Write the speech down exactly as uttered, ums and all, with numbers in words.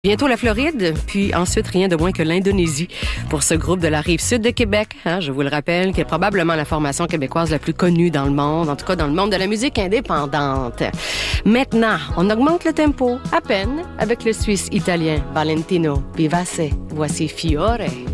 Bientôt la Floride, puis ensuite rien de moins que l'Indonésie pour ce groupe de la rive sud de Québec. Hein, je vous le rappelle, qui est probablement la formation québécoise la plus connue dans le monde, en tout cas dans le monde de la musique indépendante. Maintenant, on augmente le tempo, à peine, avec le Suisse italien Valentino Vivace. Voici Fiore.